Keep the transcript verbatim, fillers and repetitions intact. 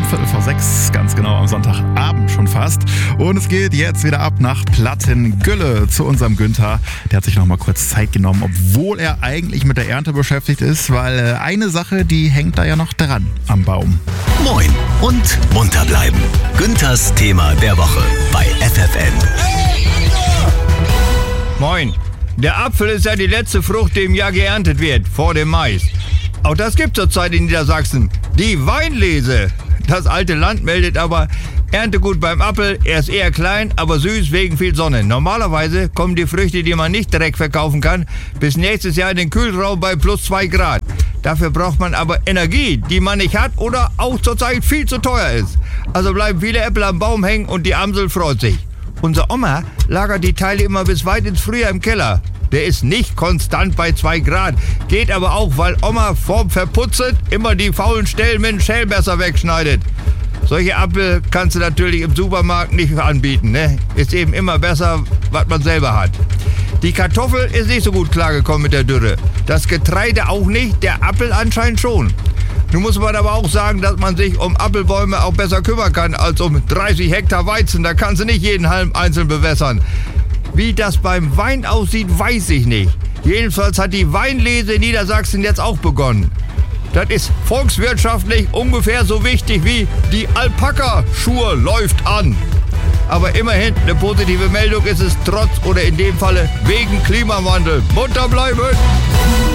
Viertel vor sechs, ganz genau am Sonntagabend schon fast. Und es geht jetzt wieder ab nach Plattengülle zu unserem Günther. Der hat sich noch mal kurz Zeit genommen, obwohl er eigentlich mit der Ernte beschäftigt ist, weil eine Sache, die hängt da ja noch dran am Baum. Moin und munter bleiben. Günthers Thema der Woche bei F F N. Moin. Der Apfel ist ja die letzte Frucht, die im Jahr geerntet wird, vor dem Mais. Auch das gibt zurzeit in Niedersachsen. Die Weinlese. Das alte Land meldet aber, Erntegut beim Apfel, er ist eher klein, aber süß wegen viel Sonne. Normalerweise kommen die Früchte, die man nicht direkt verkaufen kann, bis nächstes Jahr in den Kühlraum bei plus zwei Grad. Dafür braucht man aber Energie, die man nicht hat oder auch zurzeit viel zu teuer ist. Also bleiben viele Äpfel am Baum hängen und die Amsel freut sich. Unser Oma lagert die Teile immer bis weit ins Frühjahr im Keller. Der ist nicht konstant bei zwei Grad. Geht aber auch, weil Oma vorm Verputzen immer die faulen Stellen mit dem Schälmesser wegschneidet. Solche Apfel kannst du natürlich im Supermarkt nicht anbieten, ne? Ist eben immer besser, was man selber hat. Die Kartoffel ist nicht so gut klargekommen mit der Dürre. Das Getreide auch nicht, der Apfel anscheinend schon. Nun muss man aber auch sagen, dass man sich um Apfelbäume auch besser kümmern kann als um dreißig Hektar Weizen. Da kannst du nicht jeden Halm einzeln bewässern. Wie das beim Wein aussieht, weiß ich nicht. Jedenfalls hat die Weinlese in Niedersachsen jetzt auch begonnen. Das ist volkswirtschaftlich ungefähr so wichtig wie die Alpaka-Schur läuft an. Aber immerhin, eine positive Meldung ist es trotz oder in dem Falle wegen Klimawandel. Munter bleiben!